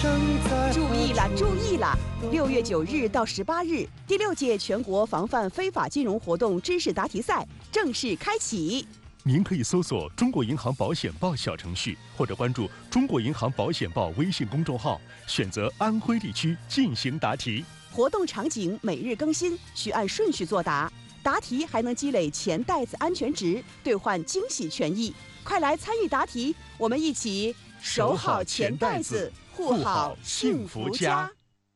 注意了，注意了！6月9日到18日，第6届全国防范非法金融活动知识答题赛正式开启。 您可以搜索中国银行保险报小程序，或者关注中国银行保险报微信公众号，选择安徽地区进行答题。 活动场景每日更新，需按顺序作答。答题还能积累钱袋子安全值，兑换惊喜权益。快来参与答题，我们一起守好钱袋子，护好幸福家。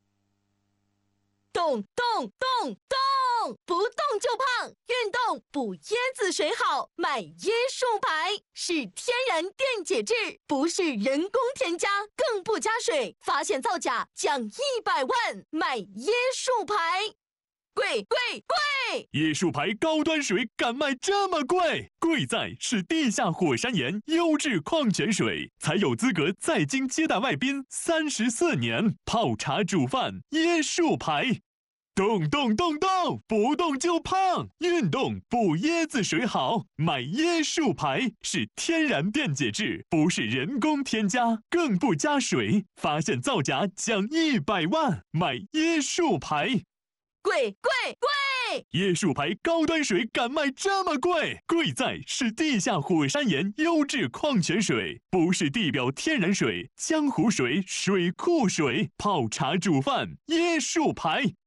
动动动动，不动就胖，运动补椰子水好，买椰树牌是天然电解质，不是人工添加，更不加水，发现造假奖100万，买椰树牌。贵贵贵！ 椰树牌高端水敢卖这么贵？贵在是地下火山岩优质矿泉水，才有资格在京接待外宾34年。泡茶煮饭，椰树牌。动动动动，不动就胖，运动补椰子水好，买椰树牌是天然电解质，不是人工添加，更不加水，发现造假奖100万，买椰树牌。 贵贵贵！ 椰树牌高端水敢卖这么贵？贵在是地下火山岩优质矿泉水，不是地表天然水、江湖水、水库水，泡茶煮饭椰树牌。